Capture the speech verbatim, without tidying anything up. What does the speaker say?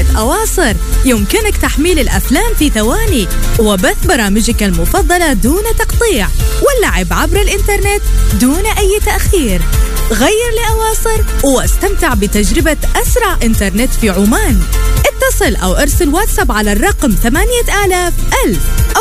أواصر يمكنك تحميل الأفلام في ثواني وبث برامجك المفضلة دون تقطيع واللعب عبر الإنترنت دون أي تأخير. غير لأواصر واستمتع بتجربة أسرع إنترنت في عمان. اتصل أو ارسل واتساب على الرقم ثمانية آلاف ألف